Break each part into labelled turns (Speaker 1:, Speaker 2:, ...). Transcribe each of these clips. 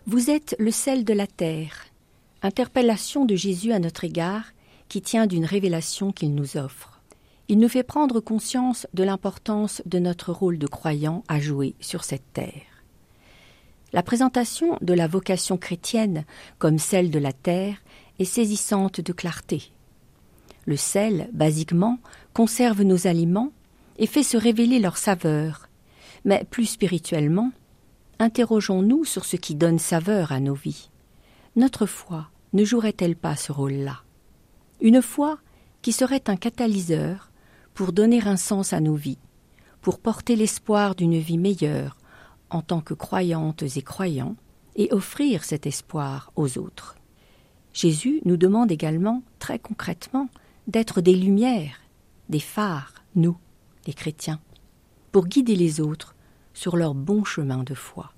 Speaker 1: Vous êtes le sel de la terre. Interpellation de Jésus à notre égard qui tient d'une révélation qu'il nous offre. Il nous fait prendre conscience de l'importance de notre rôle de croyant à jouer sur cette terre. La présentation de la vocation chrétienne comme celle de la terre est saisissante de clarté. Le sel, basiquement, conserve nos aliments et fait se révéler leur saveur. Mais plus spirituellement, interrogeons-nous sur ce qui donne saveur à nos vies. Notre foi ne jouerait-elle pas ce rôle-là? Une foi qui serait un catalyseur pour donner un sens à nos vies, pour porter l'espoir d'une vie meilleure en tant que croyantes et croyants et offrir cet espoir aux autres. Jésus nous demande également, très concrètement, d'être des lumières, des phares, nous, les chrétiens, pour guider les autres sur leur bon chemin de foi.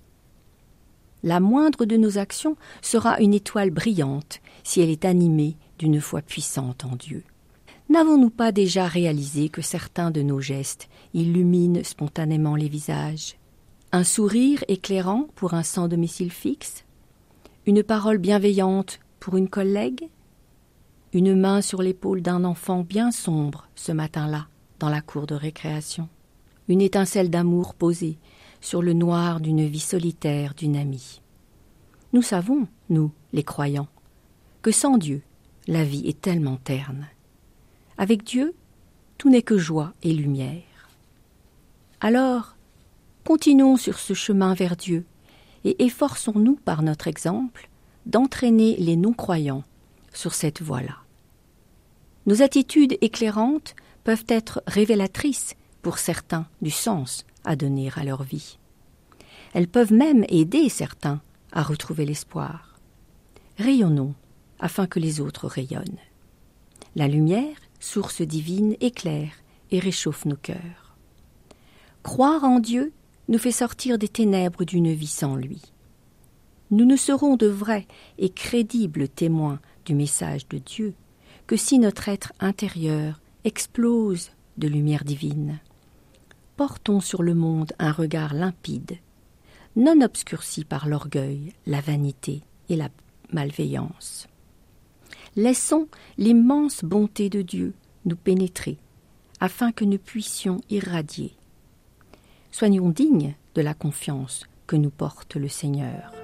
Speaker 1: La moindre de nos actions sera une étoile brillante si elle est animée d'une foi puissante en Dieu. N'avons-nous pas déjà réalisé que certains de nos gestes illuminent spontanément les visages? Un sourire éclairant pour un sans domicile fixe? Une parole bienveillante pour une collègue? Une main sur l'épaule d'un enfant bien sombre ce matin-là dans la cour de récréation? Une étincelle d'amour posée sur le noir d'une vie solitaire d'une amie. Nous savons, nous, les croyants, que sans Dieu, la vie est tellement terne. Avec Dieu, tout n'est que joie et lumière. Alors, continuons sur ce chemin vers Dieu et efforçons-nous par notre exemple d'entraîner les non-croyants sur cette voie-là. Nos attitudes éclairantes peuvent être révélatrices pour certains du sens à donner à leur vie. Elles peuvent même aider certains à retrouver l'espoir. Rayonnons afin que les autres rayonnent. La lumière, source divine, éclaire et réchauffe nos cœurs. Croire en Dieu nous fait sortir des ténèbres d'une vie sans lui. Nous ne serons de vrais et crédibles témoins du message de Dieu que si notre être intérieur explose de lumière divine. Portons sur le monde un regard limpide, non obscurci par l'orgueil, la vanité et la malveillance. Laissons l'immense bonté de Dieu nous pénétrer, afin que nous puissions irradier. Soyons dignes de la confiance que nous porte le Seigneur.